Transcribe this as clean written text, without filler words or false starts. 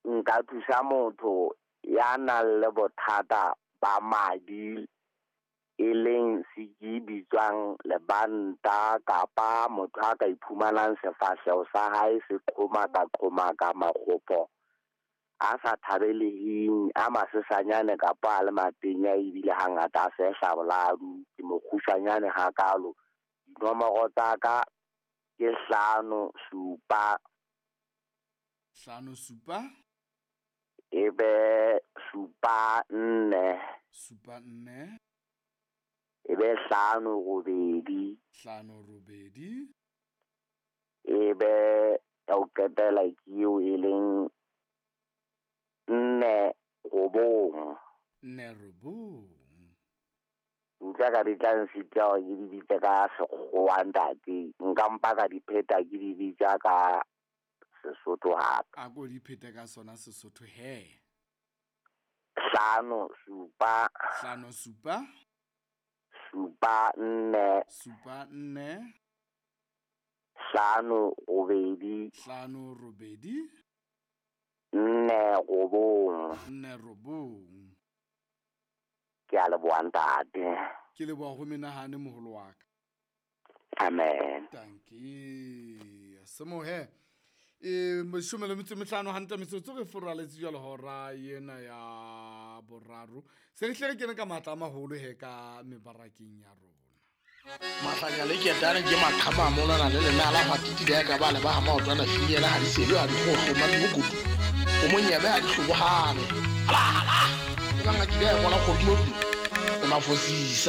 nka thusa motho ya nang le bothata ba madi e leng se bitswang lebanta kapa motho a ka iphumanang sefahleho sa hae se qhoma ka magopo a sa thabeleheng a masesanyane kapa le matenya ebile hangata a se hlaboladu ke mo khushanyane hakalo dinomoro tsa ka ke 57 ebe 74 ebe 58 ebe o qetela ke eo e leng 49 Utlwa ka ditlang sitao ke di bitsa ka sekgowa ntate nka mpa ka dipheta ke di bitsa ka Sesotho hape a go di pheta ka sona Sesotho he 57 74 74 58 49 ke a leboha ntate ke leboha go menahane moholo wa ka amen danke semohe mashome le metso mehlano hanta metsotso re foraletse jalo hora yena ya boraro se re hle re kene ka matla a maholo he ka mebarakeng ya rona Masanya le ketane ke makhama mona na le lena la matiti le ka ba le ba ha maotwana fini la ha di selo ha di go hloma di mokutu o monyebe ha di hlobohane ala ba ngakile bona go di mo mafosisa